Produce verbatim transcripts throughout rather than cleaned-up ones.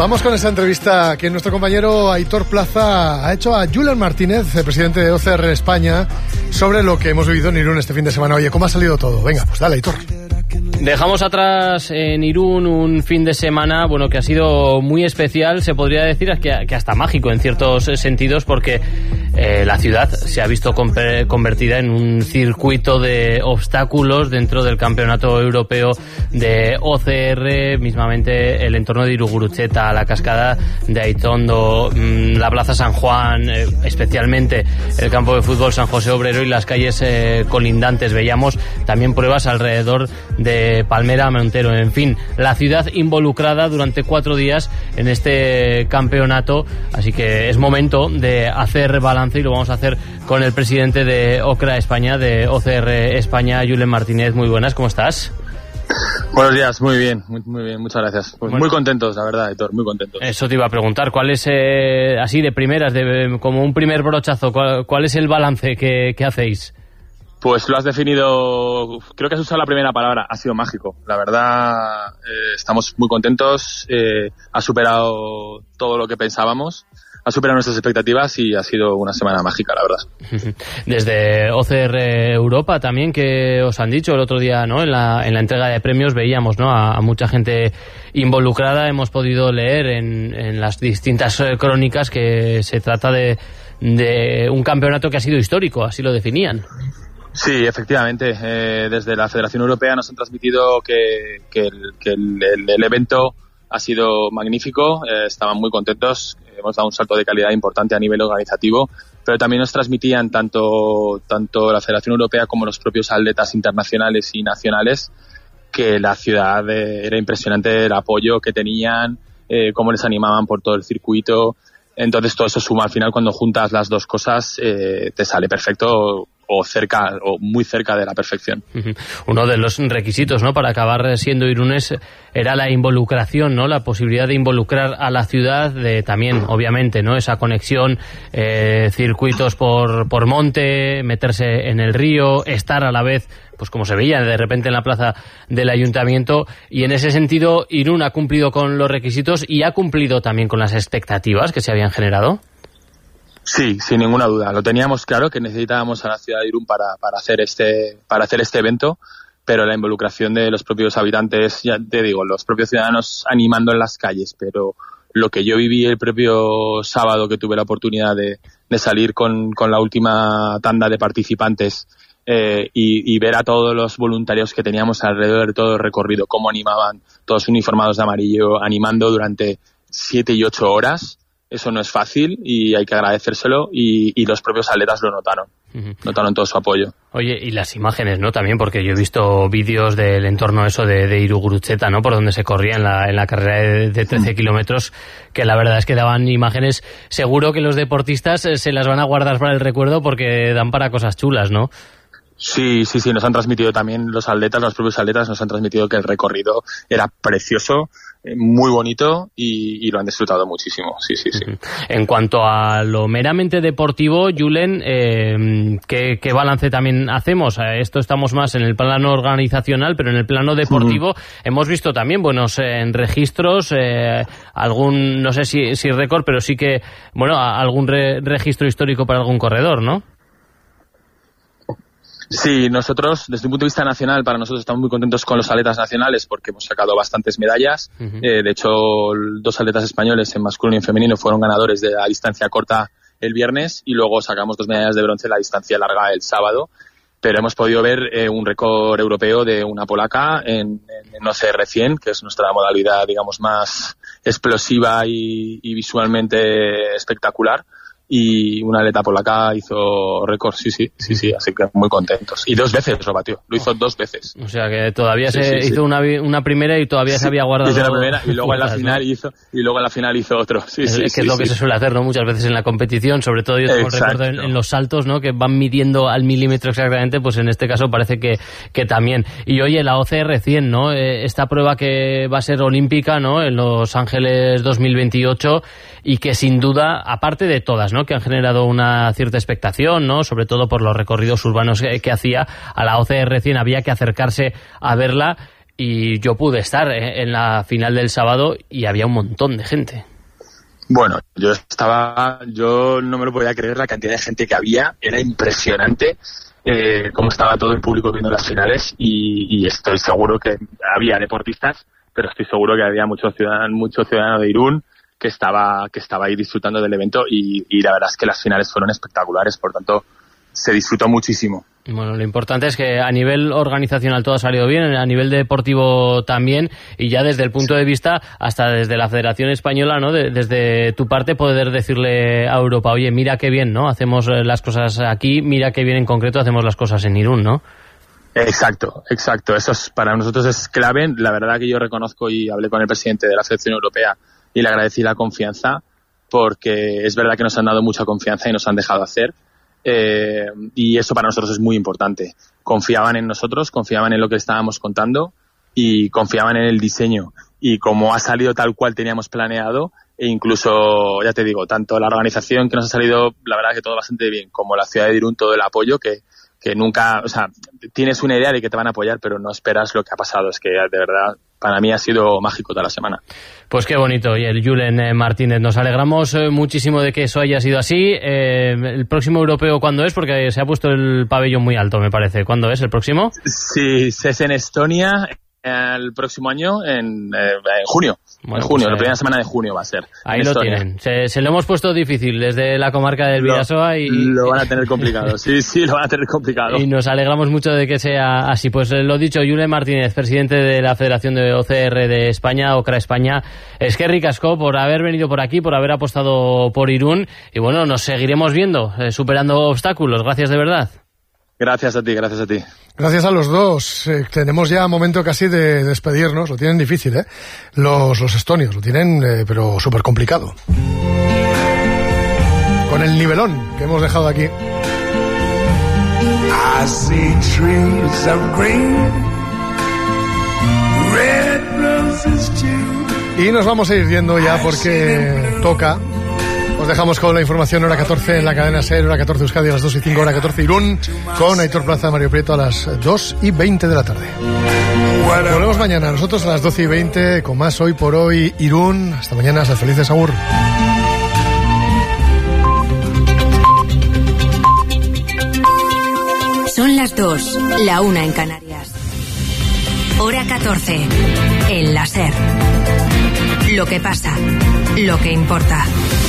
Vamos con esa entrevista que nuestro compañero Aitor Plaza ha hecho a Julen Martínez, el presidente de O C R España, sobre lo que hemos vivido en Irún este fin de semana. Oye, ¿cómo ha salido todo? Venga, pues dale, Aitor. Dejamos atrás en Irún un fin de semana, bueno, que ha sido muy especial, se podría decir que, que hasta mágico en ciertos sentidos, porque eh, la ciudad se ha visto comp- convertida en un circuito de obstáculos dentro del Campeonato Europeo de O C R, mismamente el entorno de Irugurucheta, la cascada de Aitondo, mmm, la Plaza San Juan, eh, especialmente el campo de fútbol San José Obrero y las calles eh, colindantes. Veíamos también pruebas alrededor de Palmera Montero. En fin, la ciudad involucrada durante cuatro días en este campeonato, así que es momento de hacer balance y lo vamos a hacer con el presidente de O C R España, de O C R España, Julen Martínez. Muy buenas, ¿cómo estás? Buenos días, muy bien, muy, muy bien, muchas gracias. Pues bueno, muy contentos, la verdad, Aitor, muy contentos. Eso te iba a preguntar, ¿cuál es, eh, así de primeras, de, como un primer brochazo, cuál, cuál es el balance que, que hacéis? Pues lo has definido, creo que has usado la primera palabra, ha sido mágico. La verdad, eh, estamos muy contentos, eh, ha superado todo lo que pensábamos, ha superado nuestras expectativas y ha sido una semana mágica, la verdad. Desde O C R Europa también, que os han dicho el otro día, ¿no? En la, en la entrega de premios veíamos, ¿no? A, a mucha gente involucrada, hemos podido leer en, en las distintas crónicas que se trata de, de un campeonato que ha sido histórico, así lo definían. Sí, efectivamente. Eh, desde la Federación Europea nos han transmitido que, que, el, que el, el, el evento ha sido magnífico. Eh, estaban muy contentos. Hemos dado un salto de calidad importante a nivel organizativo, pero también nos transmitían tanto, tanto la Federación Europea como los propios atletas internacionales y nacionales que la ciudad eh, era impresionante el apoyo que tenían, eh, cómo les animaban por todo el circuito. Entonces todo eso suma. Al final, cuando juntas las dos cosas, eh, te sale perfecto o cerca o muy cerca de la perfección. Uno de los requisitos, ¿no?, para acabar siendo irunes era la involucración, ¿no?, la posibilidad de involucrar a la ciudad, de también, obviamente, ¿no?, esa conexión, eh, circuitos por, por monte, meterse en el río, estar a la vez, pues como se veía de repente en la plaza del ayuntamiento, y en ese sentido Irún ha cumplido con los requisitos y ha cumplido también con las expectativas que se habían generado. Sí, sin ninguna duda. Lo teníamos claro que necesitábamos a la ciudad de Irún para, para hacer este, para hacer este evento, pero la involucración de los propios habitantes, ya te digo, los propios ciudadanos animando en las calles, pero lo que yo viví el propio sábado, que tuve la oportunidad de, de salir con, con la última tanda de participantes, eh, y, y ver a todos los voluntarios que teníamos alrededor de todo el recorrido, cómo animaban, todos uniformados de amarillo, animando durante siete y ocho horas. Eso no es fácil y hay que agradecérselo, y, y los propios atletas lo notaron. Uh-huh. Notaron todo su apoyo. Oye, y las imágenes, ¿no? También, porque yo he visto vídeos del entorno eso de, de Irugurucheta, ¿no?, por donde se corría en la, en la carrera de, de trece kilómetros, que la verdad es que daban imágenes. Seguro que los deportistas se las van a guardar para el recuerdo porque dan para cosas chulas, ¿no? Sí, sí, sí, nos han transmitido también los atletas, los propios atletas nos han transmitido que el recorrido era precioso, muy bonito y, y lo han disfrutado muchísimo, sí, sí, sí. En cuanto a lo meramente deportivo, Julen, eh, ¿qué, ¿qué balance también hacemos? Esto estamos más en el plano organizacional, pero en el plano deportivo uh-huh. hemos visto también buenos eh, registros, eh, algún, no sé si, si récord, pero sí que, bueno, algún re, registro histórico para algún corredor, ¿no? Sí, nosotros, desde un punto de vista nacional, para nosotros estamos muy contentos con los atletas nacionales porque hemos sacado bastantes medallas. Uh-huh. Eh, de hecho, dos atletas españoles en masculino y en femenino fueron ganadores de la distancia corta el viernes, y luego sacamos dos medallas de bronce en la distancia larga el sábado. Pero hemos podido ver eh, un récord europeo de una polaca en, en O C R cien, que es nuestra modalidad, digamos, más explosiva y, y visualmente espectacular. Y una atleta polaca hizo récord, sí, sí, sí, sí, así que muy contentos. Y dos veces lo batió, lo hizo dos veces. O sea que todavía sí, se sí, hizo sí. Una, una primera y todavía sí, se había guardado. Hizo la primera y luego en la final ¿no? hizo y luego en la final hizo otro. Sí, es, sí, es que sí, es lo sí. que se suele hacer, ¿no?, muchas veces en la competición, sobre todo yo tengo el recuerdo en, en los saltos, ¿no?, que van midiendo al milímetro exactamente, pues en este caso parece que, que también. Y oye, la O C R cien, ¿no?, eh, esta prueba que va a ser olímpica, ¿no?, en Los Ángeles dos mil veintiocho, y que sin duda, aparte de todas, ¿no?, que han generado una cierta expectación, ¿no?, sobre todo por los recorridos urbanos que, que hacía, a la O C R cien había que acercarse a verla. y yo pude estar en la final del sábado y había un montón de gente. Bueno, yo estaba, yo no me lo podía creer la cantidad de gente que había, era impresionante eh, cómo estaba todo el público viendo las finales y, y estoy seguro que había deportistas, pero estoy seguro que había muchos ciudadanos, muchos ciudadanos de Irún que estaba, que estaba ahí disfrutando del evento y, y la verdad es que las finales fueron espectaculares, por tanto se disfrutó muchísimo. Bueno, lo importante es que a nivel organizacional todo ha salido bien, a nivel deportivo también, y ya desde el punto de vista, hasta desde la Federación Española, ¿no? De, desde tu parte, poder decirle a Europa, oye, mira qué bien, ¿no? Hacemos las cosas aquí, mira qué bien en concreto hacemos las cosas en Irún, ¿no? Exacto, exacto. Eso es, para nosotros es clave. La verdad que yo reconozco y hablé con el presidente de la Federación Europea y le agradecí la confianza, porque es verdad que nos han dado mucha confianza y nos han dejado hacer. Eh, y eso para nosotros es muy importante. Confiaban en nosotros, confiaban en lo que estábamos contando y confiaban en el diseño. Y como ha salido tal cual teníamos planeado, e incluso, ya te digo, tanto la organización que nos ha salido, la verdad que todo bastante bien, como la ciudad de Irún, todo el apoyo que, que nunca, o sea, tienes una idea de que te van a apoyar, pero no esperas lo que ha pasado. Es que de verdad, para mí ha sido mágico toda la semana. Pues qué bonito, y el Julen Martínez, nos alegramos muchísimo de que eso haya sido así. Eh, ¿El próximo europeo cuándo es? Porque se ha puesto el pabellón muy alto, me parece. ¿Cuándo es el próximo? Sí, es en Estonia el próximo año, en, eh, en junio. Bueno, en junio, pues, eh, la primera semana de junio va a ser. Ahí lo Estonia. Tienen. Se, se lo hemos puesto difícil desde la comarca del Bidasoa y... Lo van a tener complicado, sí, sí, lo van a tener complicado. Y nos alegramos mucho de que sea así. Pues lo dicho, Julen Martínez, presidente de la Federación de O C R de España, Ocra España, es que ricasco por haber venido por aquí, por haber apostado por Irún, y bueno, nos seguiremos viendo, eh, superando obstáculos. Gracias de verdad. Gracias a ti, gracias a ti. Gracias a los dos. Eh, tenemos ya momento casi de despedirnos. Lo tienen difícil, ¿eh? Los, los estonios lo tienen, eh, pero súper complicado. Con el nivelón que hemos dejado aquí. I see trees of green, red roses too. Y nos vamos a ir yendo ya porque toca. Os dejamos con la información hora catorce en la cadena SER, hora catorce Euskadi a las dos y cinco, hora catorce Irún, con Aitor Plaza, Mario Prieto a las dos y veinte de la tarde. Volvemos mañana, nosotros a las doce y veinte, con más Hoy por Hoy Irún. Hasta mañana, sed felices, agur. Son las dos, la una en Canarias. Hora catorce, en la SER. Lo que pasa, lo que importa.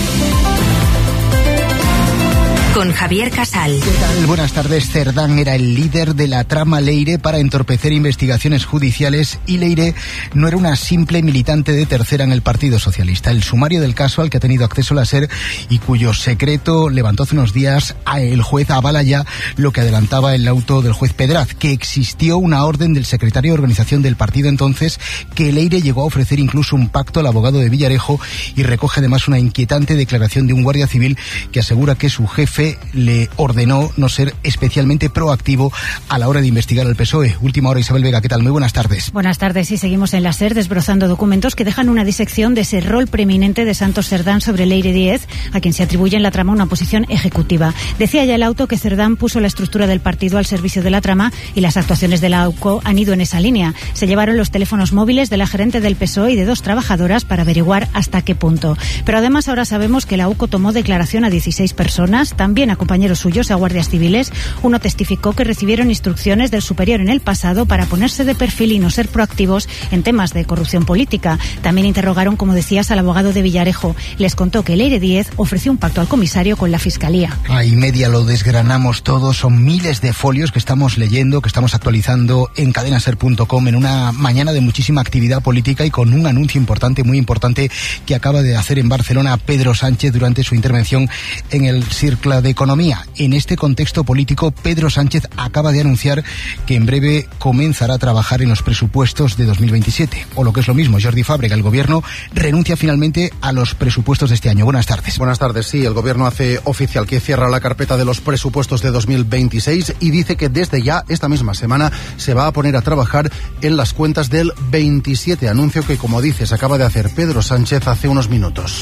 Con Javier Casal. ¿Qué tal? Buenas tardes. Cerdán era el líder de la trama Leire para entorpecer investigaciones judiciales y Leire no era una simple militante de tercera en el Partido Socialista. El sumario del caso al que ha tenido acceso la SER y cuyo secreto levantó hace unos días el juez avala ya lo que adelantaba el auto del juez Pedraz, que existió una orden del secretario de organización del partido entonces que Leire llegó a ofrecer incluso un pacto al abogado de Villarejo, y recoge además una inquietante declaración de un guardia civil que asegura que su jefe le ordenó no ser especialmente proactivo a la hora de investigar al P S O E. Última hora, Isabel Vega, ¿qué tal? Muy buenas tardes. Buenas tardes, y seguimos en la SER desbrozando documentos que dejan una disección de ese rol preeminente de Santos Cerdán sobre Leire Díez, a quien se atribuye en la trama una posición ejecutiva. Decía ya el auto que Cerdán puso la estructura del partido al servicio de la trama, y las actuaciones de la AUCO han ido en esa línea. Se llevaron los teléfonos móviles de la gerente del P S O E y de dos trabajadoras para averiguar hasta qué punto. Pero además ahora sabemos que la AUCO tomó declaración a dieciséis personas, también a compañeros suyos, a guardias civiles. Uno testificó que recibieron instrucciones del superior en el pasado para ponerse de perfil y no ser proactivos en temas de corrupción política. También interrogaron, como decías, al abogado de Villarejo. Les contó que Leire Díez ofreció un pacto al comisario con la Fiscalía. A y media lo desgranamos todo. Son miles de folios que estamos leyendo, que estamos actualizando en cadena ser punto com en una mañana de muchísima actividad política y con un anuncio importante, muy importante, que acaba de hacer en Barcelona Pedro Sánchez durante su intervención en el Cercle d'Economía. En este contexto político, Pedro Sánchez acaba de anunciar que en breve comenzará a trabajar en los presupuestos de dos mil veintisiete. O lo que es lo mismo, Jordi Fàbrega, el gobierno renuncia finalmente a los presupuestos de este año. Buenas tardes. Buenas tardes, sí, el gobierno hace oficial que cierra la carpeta de los presupuestos de dos mil veintiséis y dice que desde ya, esta misma semana, se va a poner a trabajar en las cuentas del veintisiete, anuncio que, como dices, acaba de hacer Pedro Sánchez hace unos minutos.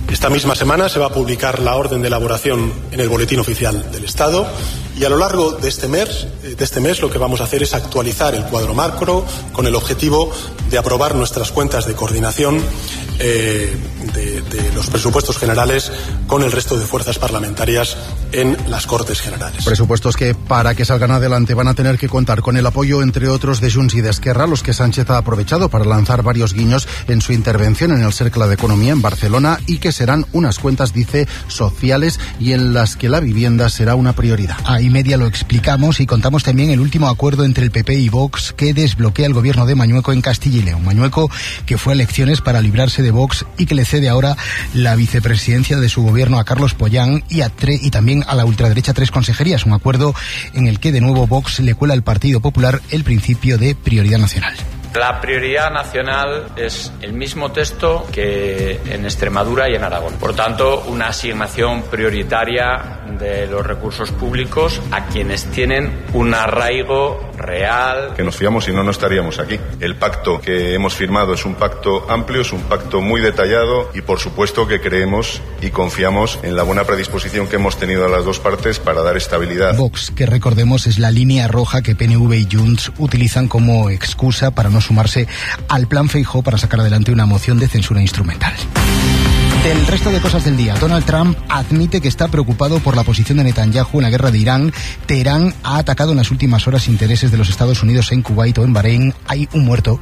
Esta misma semana se va a publicar la orden de elaboración en el Boletín Oficial del Estado y a lo largo de este mes, de este mes lo que vamos a hacer es actualizar el cuadro macro con el objetivo de aprobar nuestras cuentas de coordinación eh, de, de los presupuestos generales con el resto de fuerzas parlamentarias en las Cortes Generales. Presupuestos que, para que salgan adelante, van a tener que contar con el apoyo, entre otros, de Junts y de Esquerra, los que Sánchez ha aprovechado para lanzar varios guiños en su intervención en el Cercle de Economía en Barcelona, y que serán unas cuentas, dice, sociales y en las que la vivienda será una prioridad. A y media lo explicamos y contamos también el último acuerdo entre el P P y Vox que desbloquea el gobierno de Mañueco en Castilla y León. Mañueco, que fue a elecciones para librarse de Vox y que le cede ahora la vicepresidencia de su gobierno a Carlos Pollán y, a tre y también a la ultraderecha tres consejerías. Un acuerdo en el que de nuevo Vox le cuela al Partido Popular el principio de prioridad nacional. La prioridad nacional es el mismo texto que en Extremadura y en Aragón. Por tanto, una asignación prioritaria de los recursos públicos a quienes tienen un arraigo real. Que nos fiamos y no, no estaríamos aquí. El pacto que hemos firmado es un pacto amplio, es un pacto muy detallado y por supuesto que creemos y confiamos en la buena predisposición que hemos tenido a las dos partes para dar estabilidad. Vox, que recordemos es la línea roja que P N V y Junts utilizan como excusa para no sumarse al plan Feijóo para sacar adelante una moción de censura instrumental. Del resto de cosas del día, Donald Trump admite que está preocupado por la posición de Netanyahu en la guerra de Irán. Teherán ha atacado en las últimas horas intereses de los Estados Unidos en Kuwait o en Bahrein. Hay un muerto.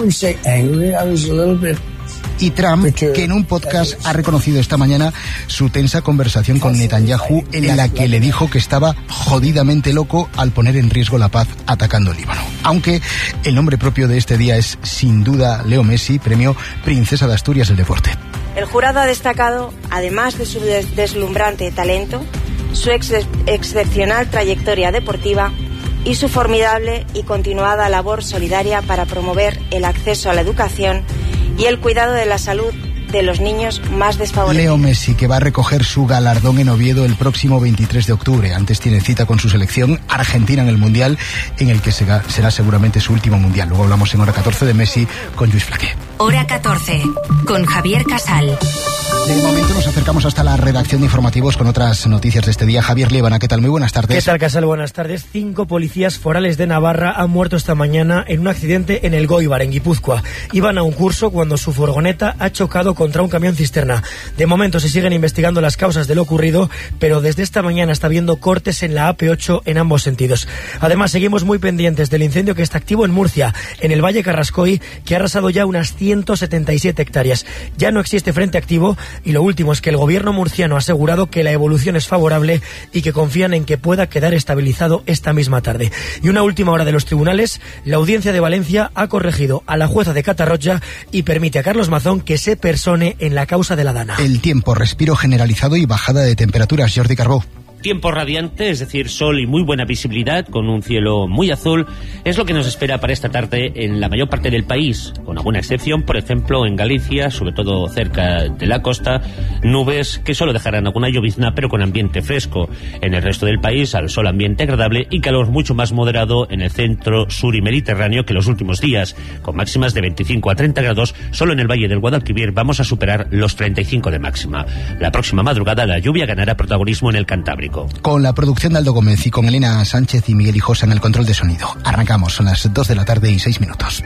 Y Trump, que en un podcast ha reconocido esta mañana su tensa conversación con Netanyahu, en la que le dijo que estaba jodidamente loco al poner en riesgo la paz atacando el Líbano. Aunque el nombre propio de este día es sin duda Leo Messi, premio Princesa de Asturias del deporte. El jurado ha destacado, además de su des deslumbrante talento, su ex excepcional trayectoria deportiva y su formidable y continuada labor solidaria para promover el acceso a la educación y el cuidado de la salud de los niños más desfavorecidos. Leo Messi, que va a recoger su galardón en Oviedo el próximo veintitrés de octubre. Antes tiene cita con su selección Argentina en el Mundial, en el que será, será seguramente su último Mundial. Luego hablamos en Hora catorce de Messi con Lluís Flaqué. Hora catorce, con Javier Casal. De momento nos acercamos hasta la redacción de informativos con otras noticias de este día. Javier Liébana, ¿qué tal? Muy buenas tardes. ¿Qué tal, Casal? Buenas tardes. Cinco policías forales de Navarra han muerto esta mañana en un accidente en el Goibar, en Guipúzcoa. Iban a un curso cuando su furgoneta ha chocado contra un camión cisterna. De momento se siguen investigando las causas de lo ocurrido, pero desde esta mañana está habiendo cortes en la A P ocho en ambos sentidos. Además, seguimos muy pendientes del incendio que está activo en Murcia, en el Valle Carrascoy, que ha arrasado ya unas ciento setenta y siete hectáreas. Ya no existe frente activo y lo último es que el gobierno murciano ha asegurado que la evolución es favorable y que confían en que pueda quedar estabilizado esta misma tarde. Y una última hora de los tribunales, la Audiencia de Valencia ha corregido a la jueza de Catarroja y permite a Carlos Mazón que se persone en la causa de la Dana. El tiempo, respiro generalizado y bajada de temperaturas. Jordi Carbó. Tiempo radiante, es decir, sol y muy buena visibilidad, con un cielo muy azul, es lo que nos espera para esta tarde en la mayor parte del país, con alguna excepción, por ejemplo, en Galicia, sobre todo cerca de la costa, nubes que solo dejarán alguna llovizna, pero con ambiente fresco. En el resto del país, al sol ambiente agradable y calor mucho más moderado en el centro, sur y mediterráneo que los últimos días, con máximas de veinticinco a treinta grados, solo en el Valle del Guadalquivir vamos a superar los treinta y cinco de máxima. La próxima madrugada la lluvia ganará protagonismo en el Cantábrico. Con la producción de Aldo Gómez y con Elena Sánchez y Miguel Hijosa en el control de sonido. Arrancamos, son las dos de la tarde y seis minutos.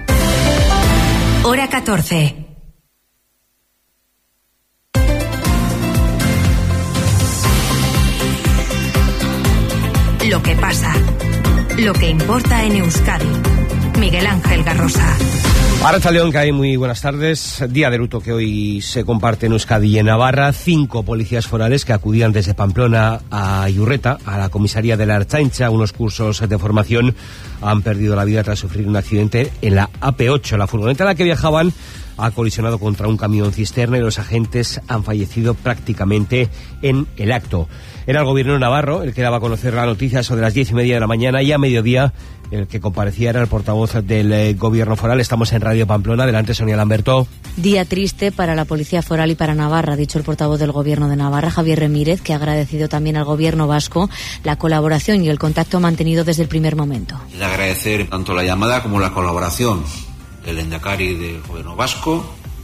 Hora catorce. Lo que pasa, lo que importa en Euskadi. Miguel Ángel Garrosa. Arratsaldeon, Kai, muy buenas tardes. Día de luto que hoy se comparte en Euskadi y en Navarra. Cinco policías forales que acudían desde Pamplona a Iurreta, a la comisaría de la Ertzaintza, unos cursos de formación, han perdido la vida tras sufrir un accidente en la A P ocho. La furgoneta en la que viajaban ha colisionado contra un camión cisterna y los agentes han fallecido prácticamente en el acto. Era el gobierno navarro el que daba a conocer la noticia sobre las diez y media de la mañana, y a mediodía el que comparecía era el portavoz del eh, gobierno foral. Estamos en Radio Pamplona. Adelante, Sonia Lamberto. Día triste para la Policía Foral y para Navarra, ha dicho el portavoz del gobierno de Navarra, Javier Remírez, que ha agradecido también al gobierno vasco la colaboración y el contacto mantenido desde el primer momento. De agradecer tanto la llamada como la colaboración del Lehendakari del gobierno vasco,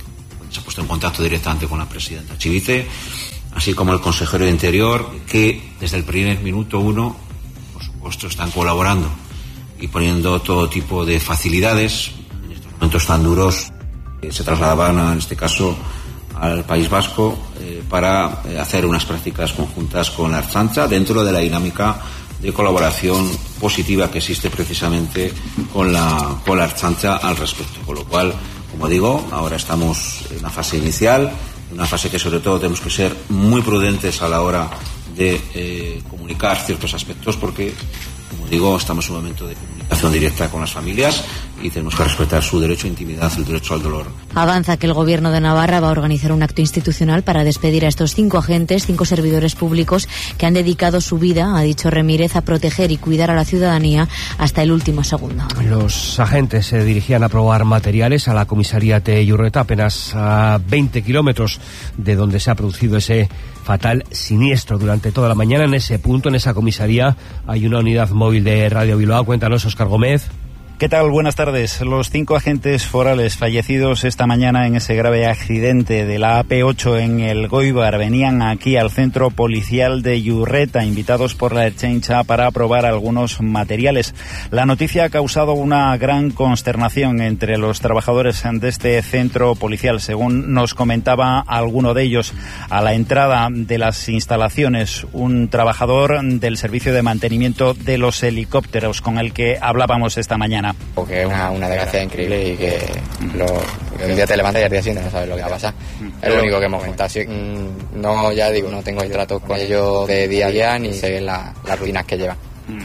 se ha puesto en contacto directamente con la presidenta Chivite, así como el consejero de Interior, que desde el primer minuto uno, por supuesto, están colaborando y poniendo todo tipo de facilidades en estos momentos tan duros. Eh, se trasladaban, en este caso, al País Vasco eh, para eh, hacer unas prácticas conjuntas con la Ertzaintza dentro de la dinámica de colaboración positiva que existe precisamente con la, con la Ertzaintza al respecto. Con lo cual, como digo, ahora estamos en una fase inicial, una fase que sobre todo tenemos que ser muy prudentes a la hora de eh, comunicar ciertos aspectos, porque, como digo, estamos en un momento de comunicación directa con las familias y tenemos que respetar su derecho a intimidad, el derecho al dolor. Avanza que el Gobierno de Navarra va a organizar un acto institucional para despedir a estos cinco agentes, cinco servidores públicos que han dedicado su vida, ha dicho Remírez, a proteger y cuidar a la ciudadanía hasta el último segundo. Los agentes se dirigían a probar materiales a la comisaría de Iurreta, apenas a veinte kilómetros de donde se ha producido ese fatal siniestro. Durante toda la mañana en ese punto, en esa comisaría, hay una unidad móvil de Radio Bilbao. Cuéntanos, Óscar Gómez. ¿Qué tal? Buenas tardes. Los cinco agentes forales fallecidos esta mañana en ese grave accidente de la A P ocho en el Goibar venían aquí al centro policial de Iurreta, invitados por la Ertzaintza para probar algunos materiales. La noticia ha causado una gran consternación entre los trabajadores de este centro policial. Según nos comentaba alguno de ellos, a la entrada de las instalaciones, un trabajador del servicio de mantenimiento de los helicópteros con el que hablábamos esta mañana. Porque es una, una desgracia increíble y que, lo, que un día te levantas y al día siguiente no sabes lo que va a pasar. Es lo único que hemos comentado. Sí, no, ya digo, no tengo tratos con ellos de día a día ni sé la, las rutinas que llevan.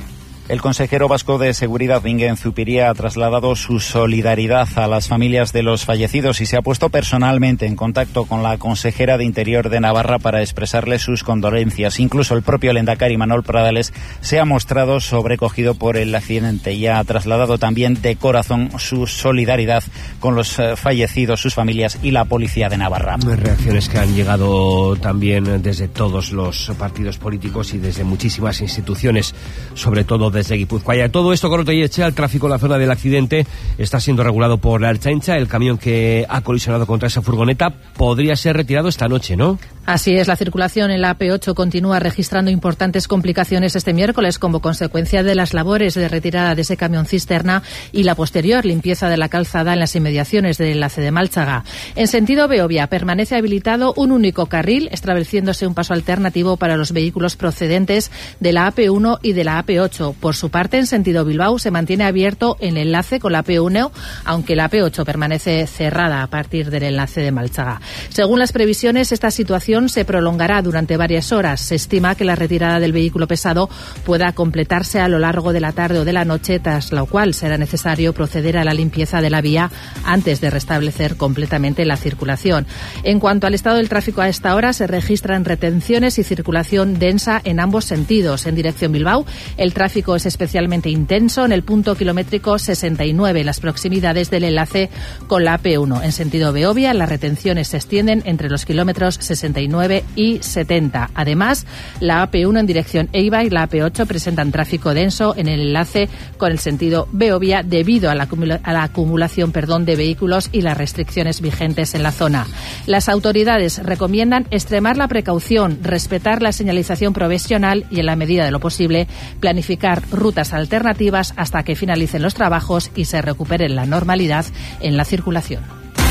El consejero vasco de Seguridad, Bingen Zupiria, ha trasladado su solidaridad a las familias de los fallecidos y se ha puesto personalmente en contacto con la consejera de Interior de Navarra para expresarle sus condolencias. Incluso el propio lehendakari Manuel Pradales se ha mostrado sobrecogido por el accidente y ha trasladado también de corazón su solidaridad con los fallecidos, sus familias y la policía de Navarra. Reacciones que han llegado también desde todos los partidos políticos y desde muchísimas instituciones, sobre todo desde Guipúzcoa. Todo esto, Coroto y Echea, el tráfico en la zona del accidente está siendo regulado por la Ertzaintza. El camión que ha colisionado contra esa furgoneta podría ser retirado esta noche, ¿no? Así es, la circulación en la A P ocho continúa registrando importantes complicaciones este miércoles como consecuencia de las labores de retirada de ese camión cisterna y la posterior limpieza de la calzada en las inmediaciones del enlace de Málchaga. En sentido Beovia permanece habilitado un único carril, estableciéndose un paso alternativo para los vehículos procedentes de la A P uno y de la A P ocho. Por su parte, en sentido Bilbao se mantiene abierto el enlace con la A P uno, aunque la A P ocho permanece cerrada a partir del enlace de Málchaga. Según las previsiones, esta situación se prolongará durante varias horas. Se estima que la retirada del vehículo pesado pueda completarse a lo largo de la tarde o de la noche, tras lo cual será necesario proceder a la limpieza de la vía antes de restablecer completamente la circulación. En cuanto al estado del tráfico a esta hora, se registran retenciones y circulación densa en ambos sentidos. En dirección Bilbao, el tráfico es especialmente intenso en el punto kilométrico sesenta y nueve, en las proximidades del enlace con la A P uno. En sentido Beovia, las retenciones se extienden entre los kilómetros sesenta y nueve y setenta. Además, la A P uno en dirección Eibar y la A P ocho presentan tráfico denso en el enlace con el sentido Beovia debido a la, acumula- a la acumulación perdón, de vehículos y las restricciones vigentes en la zona. Las autoridades recomiendan extremar la precaución, respetar la señalización provisional y, en la medida de lo posible, planificar rutas alternativas hasta que finalicen los trabajos y se recupere la normalidad en la circulación.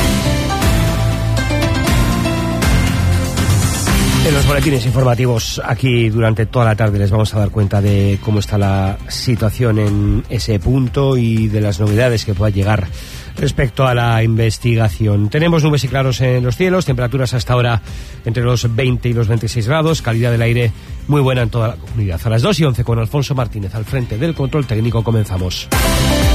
En los boletines informativos aquí durante toda la tarde les vamos a dar cuenta de cómo está la situación en ese punto y de las novedades que pueda llegar respecto a la investigación. Tenemos nubes y claros en los cielos, temperaturas hasta ahora entre los veinte y los veintiséis grados, calidad del aire muy buena en toda la comunidad. A las dos y once con Alfonso Martínez al frente del control técnico comenzamos.